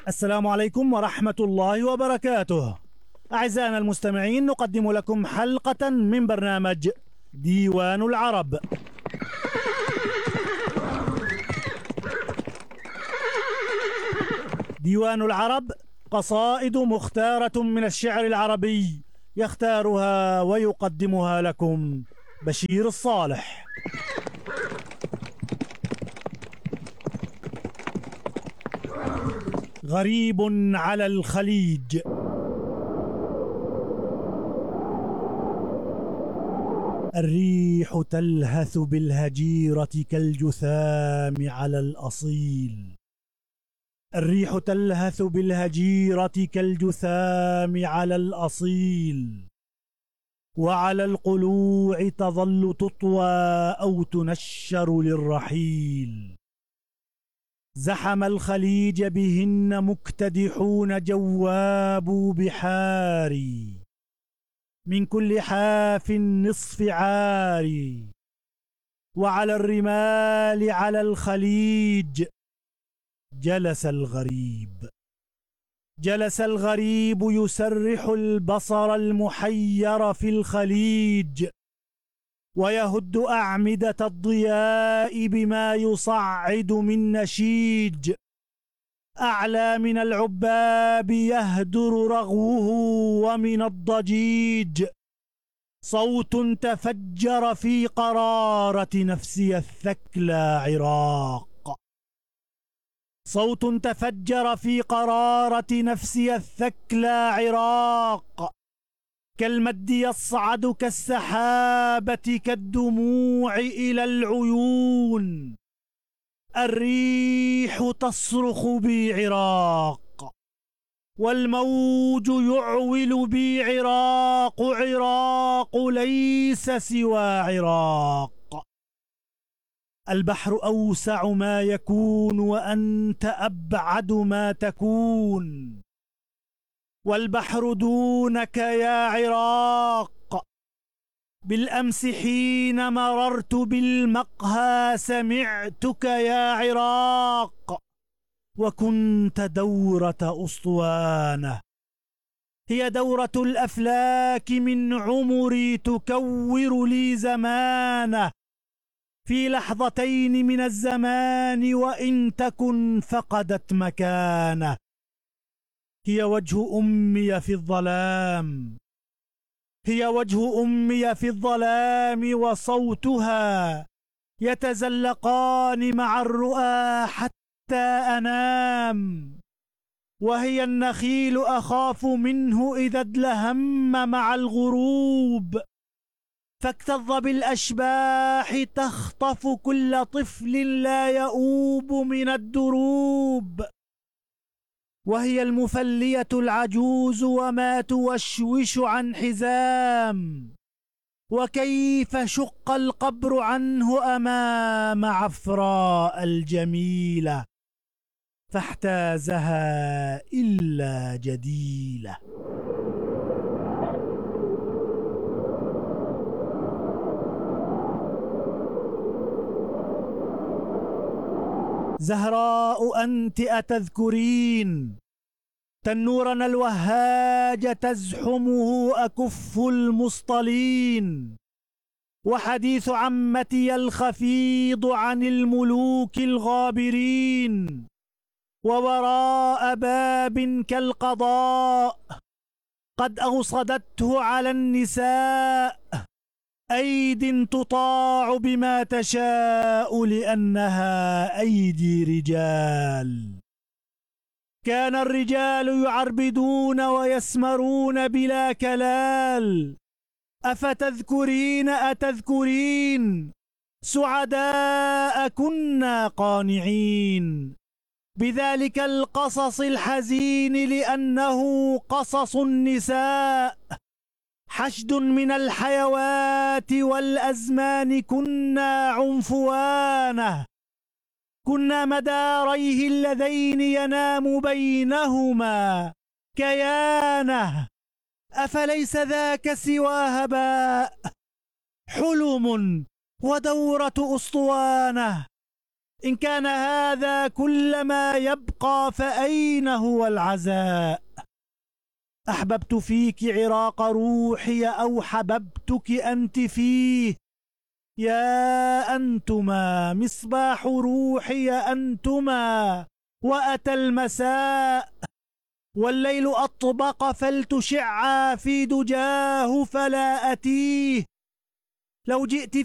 السلام عليكم ورحمة الله وبركاته. أعزائنا المستمعين، نقدم لكم حلقة من برنامج ديوان العرب. ديوان العرب قصائد مختارة من الشعر العربي، يختارها ويقدمها لكم بشير الصالح. غريب على الخليج. الريح تلهث بالهجيرة كالجثام على الأصيل. الريح تلهث بالهجيرة كالجثام على الأصيل، وعلى القلوع تظل تطوى أو تنشر للرحيل. زحم الخليج بهن مكتدحون جوابوا بحاري، من كل حاف نصف عاري. وعلى الرمال على الخليج جلس الغريب. جلس الغريب يسرح البصر المحير في الخليج، ويهد أعمدة الضياء بما يصعد من نشيج. أعلى من العباب يهدر رغوه، ومن الضجيج صوت تفجر في قرارة نفسي الثكلى عراق. صوت تفجر في قرارة نفسي الثكلى عراق، كالمد يصعد كالسحابة كالدموع إلى العيون. الريح تصرخ بي عراق، والموج يعول بي عراق. عراق ليس سوى عراق. البحر أوسع ما يكون، وأنت أبعد ما تكون. والبحر دونك يا عراق. بالأمس حين مررت بالمقهى سمعتك يا عراق، وكنت دورة أسطوانة، هي دورة الأفلاك من عمري تكور لي زمانه. في لحظتين من الزمان وإن تكن فقدت مكانه. هي وجه أمي في الظلام، هي وجه أمي في الظلام، وصوتها يتزلقان مع الرؤى حتى أنام. وهي النخيل أخاف منه إذا ادلهم مع الغروب، فاكتظ بالأشباح تخطف كل طفل لا يؤوب من الدروب. وهي المفلية العجوز وما توشوش عن حزام، وكيف شق القبر عنه أمام عفراء الجميلة، فاحتازها إلا جديلة. زهراء أنت أتذكرين تنورنا الوهاج تزحمه أكف المصطلين، وحديث عمتي الخفيض عن الملوك الغابرين. ووراء باب كالقضاء قد أوصدته على النساء، أيد تطاع بما تشاء لأنها أيدي رجال. كان الرجال يعربدون ويسمرون بلا كلال. أتذكرين سعداء كنا قانعين بذلك القصص الحزين، لأنه قصص النساء. حشد من الحيوات والأزمان كنا عنفوانه، كنا مداريه اللذين ينام بينهما كيانه. أفليس ذاك سوى هباء، حلم ودورة أسطوانه. إن كان هذا كل ما يبقى فأين هو العزاء؟ أحببت فيك عراق روحي أو حببتك أنت فيه؟ يا أنتما مصباح روحي أنتما، وأتى المساء والليل أطبق فلتشعا في دجاه فلا أتيه. لو جئت